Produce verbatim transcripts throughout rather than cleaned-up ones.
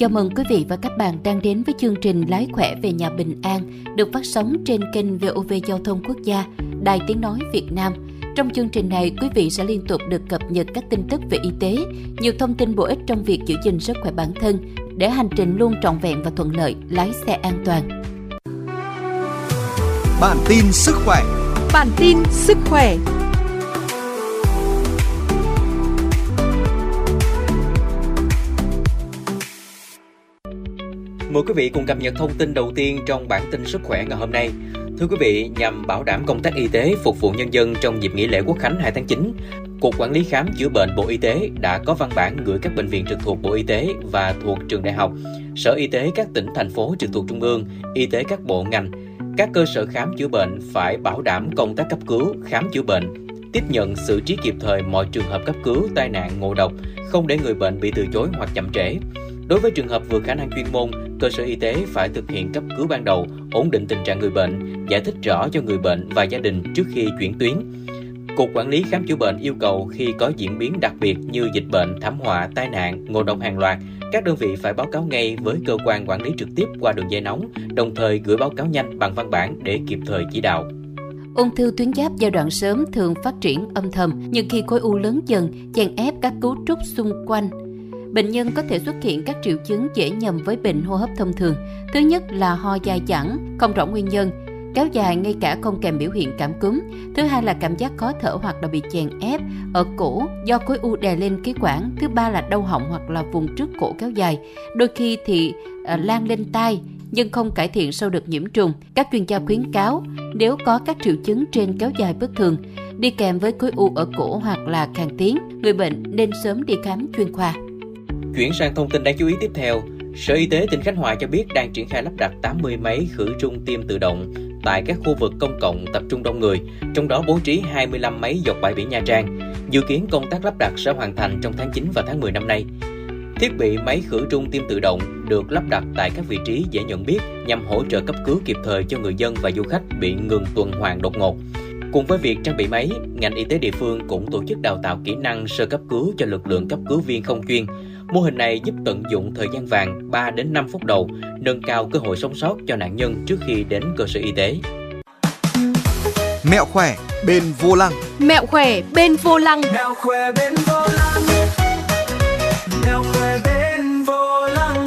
Chào mừng quý vị và các bạn đang đến với chương trình Lái khỏe về nhà bình an được phát sóng trên kênh vê o vê Giao thông Quốc gia, Đài Tiếng nói Việt Nam. Trong chương trình này, quý vị sẽ liên tục được cập nhật các tin tức về y tế, nhiều thông tin bổ ích trong việc giữ gìn sức khỏe bản thân để hành trình luôn trọn vẹn và thuận lợi, lái xe an toàn. Bản tin sức khỏe. Bản tin sức khỏe. Mời quý vị cùng cập nhật thông tin đầu tiên trong bản tin sức khỏe ngày hôm nay. Thưa quý vị, nhằm bảo đảm công tác y tế phục vụ nhân dân trong dịp nghỉ lễ Quốc khánh hai tháng chín, Cục Quản lý Khám chữa bệnh Bộ Y tế đã có văn bản gửi các bệnh viện trực thuộc Bộ Y tế và thuộc trường đại học, Sở Y tế các tỉnh, thành phố trực thuộc Trung ương, y tế các bộ ngành, các cơ sở khám chữa bệnh phải bảo đảm công tác cấp cứu, khám chữa bệnh, tiếp nhận xử trí kịp thời mọi trường hợp cấp cứu, tai nạn, ngộ độc, không để người bệnh bị từ chối hoặc chậm trễ. Đối với trường hợp vượt khả năng chuyên môn, cơ sở y tế phải thực hiện cấp cứu ban đầu, ổn định tình trạng người bệnh, giải thích rõ cho người bệnh và gia đình trước khi chuyển tuyến. Cục Quản lý Khám chữa bệnh yêu cầu khi có diễn biến đặc biệt như dịch bệnh, thảm họa, tai nạn, ngộ độc hàng loạt, các đơn vị phải báo cáo ngay với cơ quan quản lý trực tiếp qua đường dây nóng, đồng thời gửi báo cáo nhanh bằng văn bản để kịp thời chỉ đạo. Ung thư tuyến giáp giai đoạn sớm thường phát triển âm thầm, nhưng khi khối u lớn dần, chèn ép các cấu trúc xung quanh, bệnh nhân có thể xuất hiện các triệu chứng dễ nhầm với bệnh hô hấp thông thường. Thứ nhất là ho dai dẳng, không rõ nguyên nhân, kéo dài ngay cả không kèm biểu hiện cảm cúm. Thứ hai là cảm giác khó thở hoặc là bị chèn ép ở cổ do khối u đè lên khí quản. Thứ ba là đau họng hoặc là vùng trước cổ kéo dài, đôi khi thì uh, lan lên tai nhưng không cải thiện sau đợt nhiễm trùng. Các chuyên gia khuyến cáo nếu có các triệu chứng trên kéo dài bất thường, đi kèm với khối u ở cổ hoặc là khàn tiếng, người bệnh nên sớm đi khám chuyên khoa. Chuyển sang thông tin đáng chú ý tiếp theo, Sở Y tế tỉnh Khánh Hòa cho biết đang triển khai lắp đặt tám mươi máy khử trùng tiêm tự động tại các khu vực công cộng tập trung đông người, trong đó bố trí hai mươi lăm máy dọc bãi biển Nha Trang. Dự kiến công tác lắp đặt sẽ hoàn thành trong tháng chín và tháng mười năm nay. Thiết bị máy khử trùng tiêm tự động được lắp đặt tại các vị trí dễ nhận biết nhằm hỗ trợ cấp cứu kịp thời cho người dân và du khách bị ngừng tuần hoàn đột ngột. Cùng với việc trang bị máy, ngành y tế địa phương cũng tổ chức đào tạo kỹ năng sơ cấp cứu cho lực lượng cấp cứu viên không chuyên. Mô hình này giúp tận dụng thời gian vàng ba đến năm phút đầu, nâng cao cơ hội sống sót cho nạn nhân trước khi đến cơ sở y tế. Mẹo khỏe bên vô lăng. Mẹo khỏe bên vô lăng. Mẹo khỏe bên vô lăng. Mẹo khỏe bên vô lăng.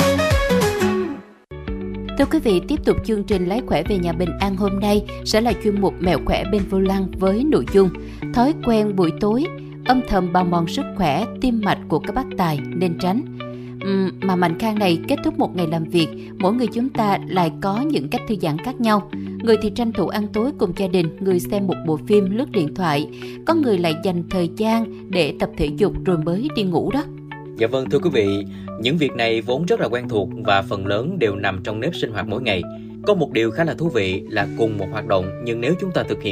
Thưa quý vị, tiếp tục chương trình Lái khỏe về nhà bình an hôm nay sẽ là chuyên mục Mẹo khỏe bên vô lăng với nội dung thói quen buổi tối âm thầm bào mòn sức khỏe tim mạch của các bác tài nên tránh. Uhm, mà Mạnh Khang này kết thúc một ngày làm việc, mỗi người chúng ta lại có những cách thư giãn khác nhau. Người thì tranh thủ ăn tối cùng gia đình, người xem một bộ phim, lướt điện thoại, có người lại dành thời gian để tập thể dục rồi mới đi ngủ đó. Dạ vâng, thưa quý vị, những việc này vốn rất là quen thuộc và phần lớn đều nằm trong nếp sinh hoạt mỗi ngày. Có một điều khá là thú vị là cùng một hoạt động nhưng nếu chúng ta thực hiện